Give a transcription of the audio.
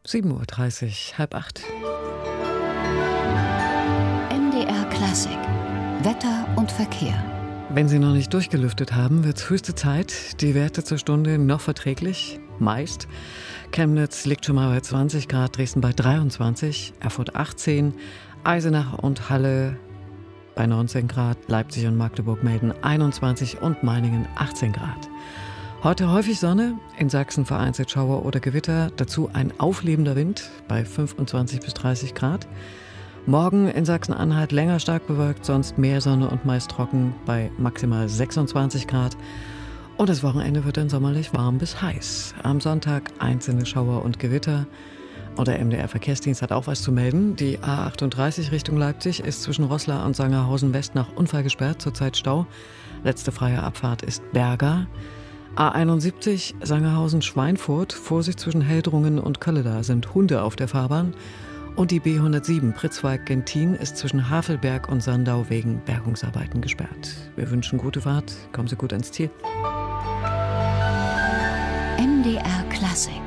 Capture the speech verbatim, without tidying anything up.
sieben Uhr dreißig, halb acht. M D R Klassik. Wetter und Verkehr. Wenn Sie noch nicht durchgelüftet haben, wird es höchste Zeit. Die Werte zur Stunde noch verträglich, meist. Chemnitz liegt schon mal bei zwanzig Grad, Dresden bei dreiundzwanzig, Erfurt achtzehn, Eisenach und Halle bei neunzehn Grad, Leipzig und Magdeburg melden einundzwanzig und Meiningen achtzehn Grad. Heute häufig Sonne, in Sachsen vereinzelt Schauer oder Gewitter, dazu ein auflebender Wind bei fünfundzwanzig bis dreißig Grad. Morgen in Sachsen-Anhalt länger stark bewölkt, sonst mehr Sonne und meist trocken bei maximal sechsundzwanzig Grad. Und das Wochenende wird dann sommerlich warm bis heiß. Am Sonntag einzelne Schauer und Gewitter. Und der M D R-Verkehrsdienst hat auch was zu melden. Die A achtunddreißig Richtung Leipzig ist zwischen Roßla und Sangerhausen West nach Unfall gesperrt, zurzeit Stau. Letzte freie Abfahrt ist Berga. A einundsiebzig Sangerhausen-Schweinfurt, Vorsicht zwischen Heldrungen und Kölleda sind Hunde auf der Fahrbahn. Und die B hundertsieben Pritzwalk-Gentin ist zwischen Havelberg und Sandau wegen Bergungsarbeiten gesperrt. Wir wünschen gute Fahrt, kommen Sie gut ans Ziel. M D R Klassik.